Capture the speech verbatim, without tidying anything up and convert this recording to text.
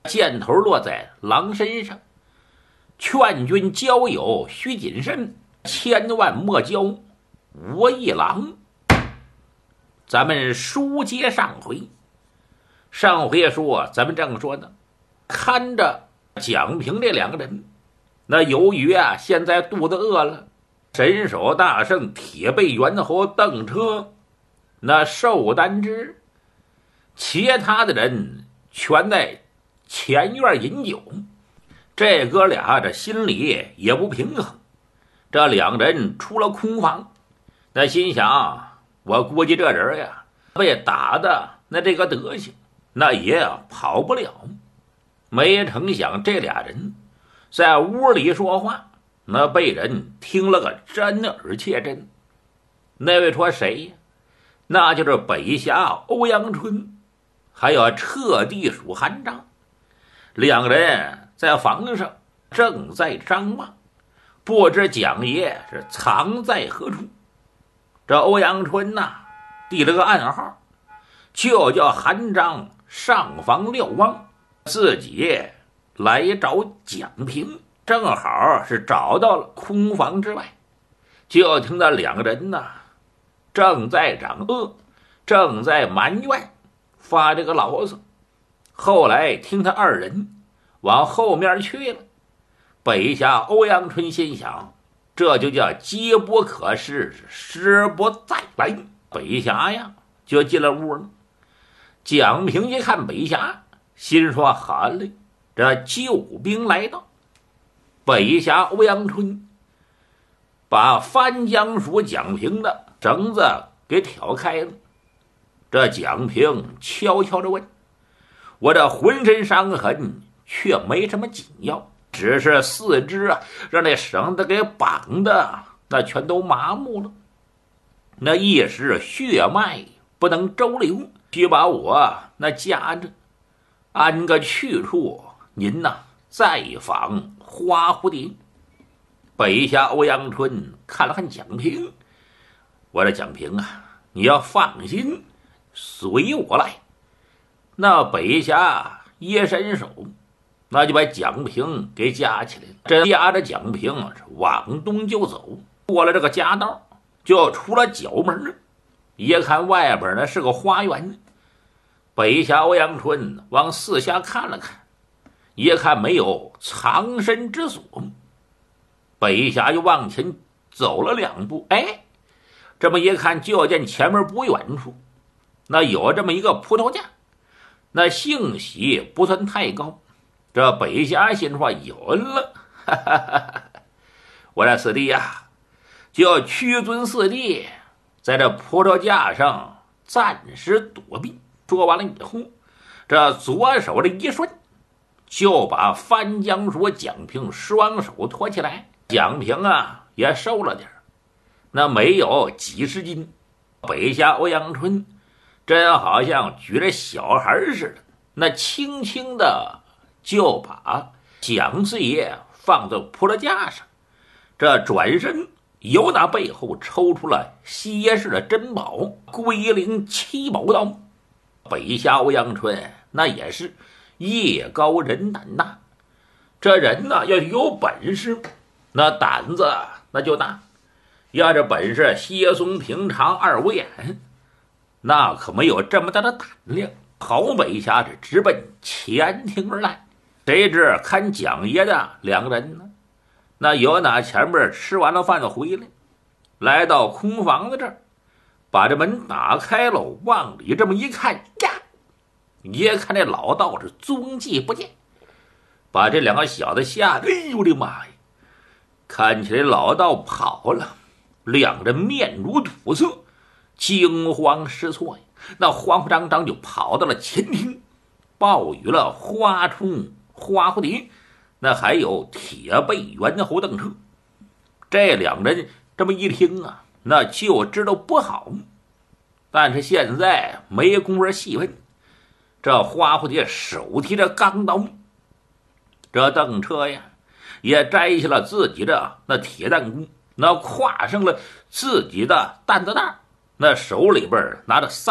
箭头落在狼身上。劝君交友须谨慎，千万莫交无一郎。咱们书接上回，上回说咱们正说呢，看着蒋平这两个人，那由于啊现在肚子饿了，神手大圣铁背猿猴邓车那受担之，其他的人全在前院饮酒。这哥俩这心里也不平衡，这两人出了空房，那心想，我估计这人呀被打的那这个德行，那也跑不了。没成想这俩人在屋里说话，那被人听了个真而切真。那位说谁呀？那就是北侠欧阳春，还有彻地鼠韩章。两人在房上正在张望，不知蒋爷是藏在何处。这欧阳春呐、啊，递了个暗号，就叫韩章上房瞭望，自己来找蒋平。正好是找到了空房之外，就听到两个人呐、啊，正在长恶，正在埋怨，发这个牢骚。后来听他二人往后面去了，北下欧阳春心想，这就叫机不可失，失不再来。北侠呀就进了屋了。蒋平一看北侠，心说好嘞，这救兵来到。北侠欧阳春把翻江鼠蒋平的绳子给挑开了。这蒋平悄悄地问，我这浑身伤痕却没什么紧要，只是四肢啊让那绳子给绑的那全都麻木了，那一时血脉不能周流，需把我那夹着安个去处，您呐再访花蝴蝶。北下欧阳春看了看蒋平，我说蒋平啊，你要放心，随我来。那北下一伸手，那就把蒋平给夹起来了。这夹着蒋平往东就走，过了这个夹道，就出了角门。一看外边呢是个花园，北下欧阳春往四下看了看，一看没有藏身之所，北下又往前走了两步，哎，这么一看，就见前面不远处那有这么一个葡萄架，那兴喜不算太高。这北侠心说有了，哈哈哈哈，我这四弟呀、啊，就要屈尊四弟在这葡萄架上暂时躲避。说完了以后，这左手的一顺，就把翻江鼠蒋平双手托起来。蒋平啊也瘦了点，那没有几十斤。北下欧阳春真好像举着小孩似的，那轻轻的就把蒋四爷放在葡萄架上，这转身由那背后抽出了西式的珍宝龟灵七宝刀。北下欧阳春那也是艺高人胆大，这人呢要有本事，那胆子那就大。要这本事稀松平常二五眼，那可没有这么大的胆量。好北侠是直奔前庭而来，谁知看蒋爷的两个人呢，那有哪前面吃完了饭回来，来到空房子这儿，把这门打开了，往里这么一看呀，一看这老道是踪迹不见，把这两个小子吓得，哎呦我的妈呀！看起来老道跑了，两人面如土色，惊慌失措呀，那慌慌张张就跑到了前厅，报与了花冲、花蝴蝶，那还有铁背猿猴邓车。这两人这么一听啊，那就知道不好，但是现在没工夫细问。这花蝴蝶手提着钢刀，这邓车呀也摘下了自己的那铁弹弓，那挎上了自己的担子袋，那手里边拿着三